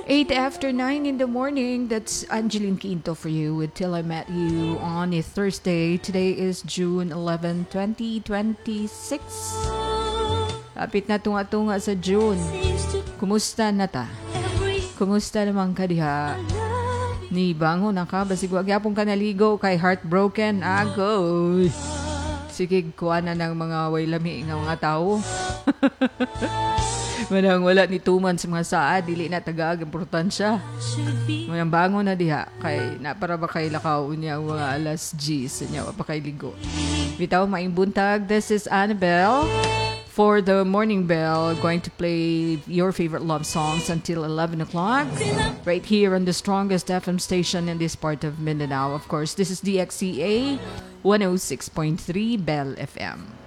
8 after 9 in the morning. That's Angeline Quinto for you with Till I Met You on a Thursday. Today is June 11, 2026. Lapit na tunga-tunga sa June. Kumusta na ta? Kumusta naman ka diha? Ni bango na ka? Basig wag yapong ka naligo kay heartbroken? Agoy! Sige, kuha na ng mga way lami ng mga tao. Manang wala ni tuman sa mga saad, dili na tagaag importansya. Manang bango na diha, kay napara ba kay lakaw niya mga alas 10 sa niya, pa kay ligo. Bitaw maing buntag, this is Annabelle. For the morning bell, going to play your favorite love songs until 11 o'clock. Right here on the strongest FM station in this part of Mindanao. Of course, this is DXCA 106.3 Bell FM.